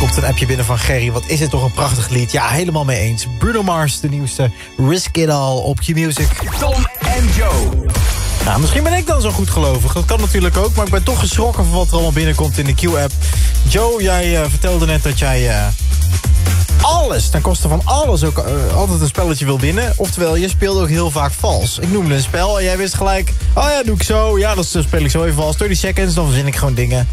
Komt een appje binnen van Gerry. Wat is het toch een prachtig lied. Ja, helemaal mee eens. Bruno Mars, de nieuwste Risk It All op Q-Music. Tom en Joe. Nou, misschien ben ik dan zo goed gelovig. Dat kan natuurlijk ook, maar ik ben toch geschrokken van wat er allemaal binnenkomt in de Q-app. Joe, jij vertelde net dat jij alles, ten koste van alles, ook altijd een spelletje wil winnen. Oftewel, je speelt ook heel vaak vals. Ik noemde een spel en jij wist gelijk, oh ja, doe ik zo. Ja, dan speel ik zo even vals. 30 seconds, dan verzin ik gewoon dingen.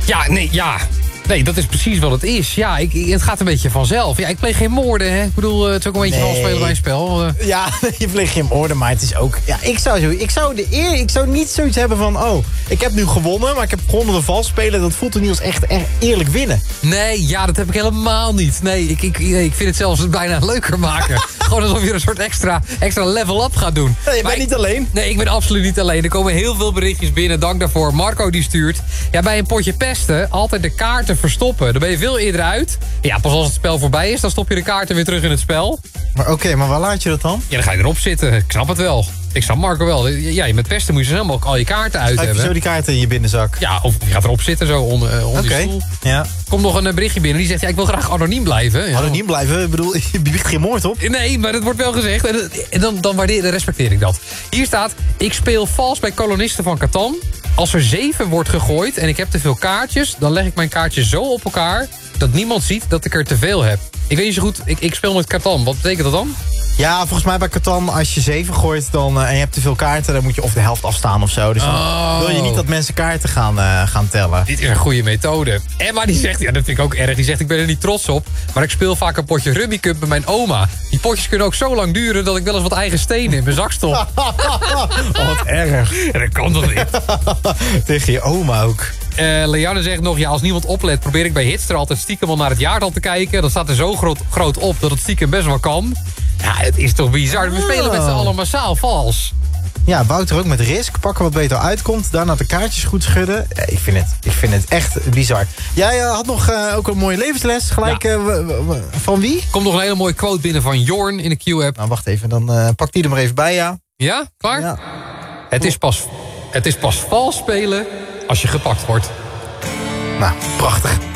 Nee, dat is precies wat het is. Ja, het gaat een beetje vanzelf. Ja, ik pleeg geen moorden, hè. Ik bedoel, het is ook een beetje vals spelen bij een spel. Ja, je pleegt geen orde, maar het is ook... Ja, ik zou niet zoiets hebben van... Oh, ik heb nu gewonnen, maar ik heb gewonnen de vals spelen. Dat voelt er niet als echt eerlijk winnen. Nee, ja, dat heb ik helemaal niet. Nee, ik vind het zelfs bijna leuker maken. Gewoon alsof je een soort extra level up gaat doen. Nee, je bent niet alleen. Nee, ik ben absoluut niet alleen. Er komen heel veel berichtjes binnen. Dank daarvoor. Marco die stuurt. Ja, bij een potje pesten altijd de kaarten verstoppen. Dan ben je veel eerder uit. Ja, pas als het spel voorbij is, dan stop je de kaarten weer terug in het spel. Maar oké, maar waar laat je dat dan? Ja, dan ga je erop zitten. Ik snap het wel. Ik snap Marco wel. Ja, met pesten moet je zo snel mogelijk al je kaarten uit hebben. Heb je zo die kaarten in je binnenzak? Ja, of je gaat erop zitten zo onder je stoel. Ja. Komt nog een berichtje binnen. Die zegt, ja, ik wil graag anoniem blijven. Ja. Anoniem blijven? Ik bedoel, je biecht geen moord op? Nee, maar dat wordt wel gezegd. En dan respecteer ik dat. Hier staat, ik speel vals bij kolonisten van Catan. Als er 7 wordt gegooid en ik heb te veel kaartjes... dan leg ik mijn kaartjes zo op elkaar... dat niemand ziet dat ik er te veel heb. Ik weet niet zo goed, ik speel met Catan. Wat betekent dat dan? Ja, volgens mij bij Catan, als je 7 gooit dan, en je hebt te veel kaarten... dan moet je of de helft afstaan of zo. Dus dan wil je niet dat mensen kaarten gaan tellen. Dit is een goede methode. Emma die zegt, ja, dat vind ik ook erg. Die zegt, ik ben er niet trots op... maar ik speel vaak een potje Rummy Cup met mijn oma. Die potjes kunnen ook zo lang duren... dat ik wel eens wat eigen stenen in mijn zak stop. Wat erg. Ja, dat kan toch niet? Tegen je oma ook. Leanne zegt nog, ja, als niemand oplet... probeer ik bij Hitster altijd stiekem al naar het jaartal te kijken. Dan staat er zo groot op dat het stiekem best wel kan. Ja, het is toch bizar. We spelen met z'n allen massaal vals. Ja, Wouter ook met Risk. Pakken wat beter uitkomt. Daarna de kaartjes goed schudden. Ja, ik vind het echt bizar. Jij had nog ook een mooie levensles. Gelijk, ja. Van wie? Komt nog een hele mooie quote binnen van Jorn in de Q-app. Nou, wacht even. Dan pak die er maar even bij, ja. Ja? Klaar? Ja. Het is pas vals spelen als je gepakt wordt. Nou, prachtig.